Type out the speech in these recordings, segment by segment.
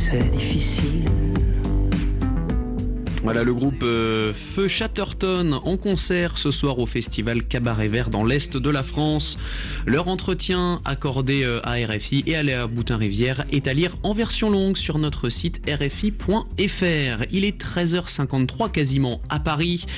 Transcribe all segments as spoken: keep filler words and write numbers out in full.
c'est difficile. Voilà le groupe euh, Feu Chatterton en concert ce soir au festival Cabaret Vert dans l'Est de la France. Leur entretien accordé euh, à R F I et à Léa Boutin-Rivière est à lire en version longue sur notre site r f i point f r. Il est treize heures cinquante-trois quasiment à Paris.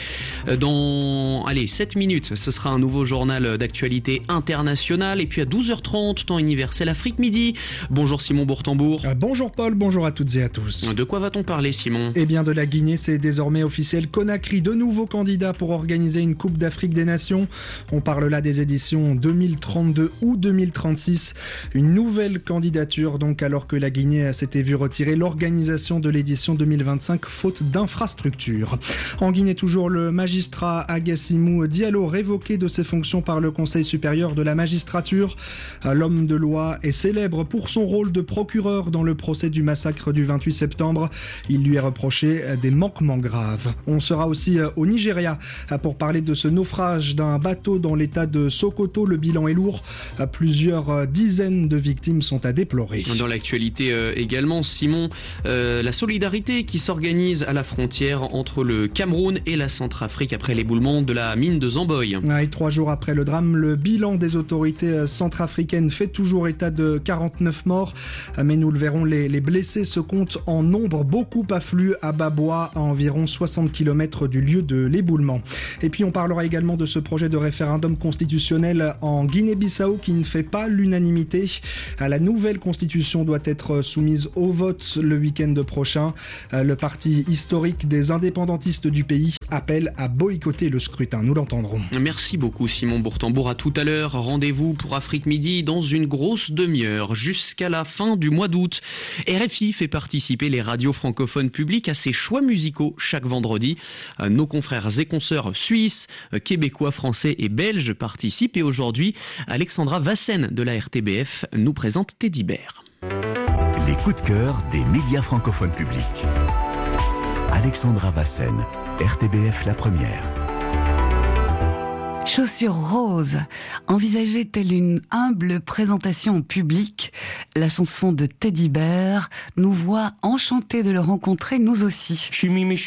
Dans allez, sept minutes, ce sera un nouveau journal d'actualité internationale. Et puis à douze heures trente, temps universel Afrique Midi. Bonjour Simon Bourtambour. Euh, bonjour Paul, bonjour à toutes et à tous. De quoi va-t-on parler Simon ? Eh bien de la Guinée, c'est désormais officiel. Conakry, de nouveaux candidats pour organiser une Coupe d'Afrique des Nations. On parle là des éditions deux mille trente-deux ou deux mille trente-six. Une nouvelle candidature donc, alors que la Guinée s'était vue retirer l'organisation de l'édition deux mille vingt-cinq faute d'infrastructures. En Guinée toujours, le magistrat Agassimou Diallo révoqué de ses fonctions par le Conseil supérieur de la magistrature. L'homme de loi est célèbre pour son rôle de procureur dans le procès du massacre du vingt-huit septembre. Il lui est reproché des manquements grave. On sera aussi au Nigeria pour parler de ce naufrage d'un bateau dans l'état de Sokoto. Le bilan est lourd. Plusieurs dizaines de victimes sont à déplorer. Dans l'actualité euh, également, Simon, euh, la solidarité qui s'organise à la frontière entre le Cameroun et la Centrafrique après l'éboulement de la mine de Zamboy. Et trois jours après le drame, le bilan des autorités centrafricaines fait toujours état de quarante-neuf morts. Mais nous le verrons, les, les blessés se comptent en nombre. Beaucoup affluent à Baboua, à environ soixante kilomètres du lieu de l'éboulement. Et puis on parlera également de ce projet de référendum constitutionnel en Guinée-Bissau qui ne fait pas l'unanimité. La nouvelle constitution doit être soumise au vote le week-end prochain. Le parti historique des indépendantistes du pays appelle à boycotter le scrutin. Nous l'entendrons. Merci beaucoup Simon Bourtambour. À tout à l'heure. Rendez-vous pour Afrique Midi dans une grosse demi-heure jusqu'à la fin du mois d'août. R F I fait participer les radios francophones publiques à ses choix musicaux chaque vendredi. Nos confrères et consoeurs suisses, québécois, français et belges participent et aujourd'hui, Alexandra Vassen de la R T B F nous présente Teddy Bear. Les coups de cœur des médias francophones publics. Alexandra Vassen, R T B F La Première. Chaussures roses, envisagée telle une humble présentation en public, la chanson de Teddy Bear nous voit enchantés de le rencontrer, nous aussi.